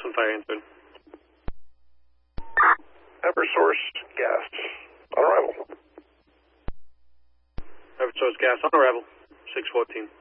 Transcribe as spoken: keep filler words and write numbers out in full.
on fire answered. Eversource gas on arrival. Eversource gas on arrival. six fourteen.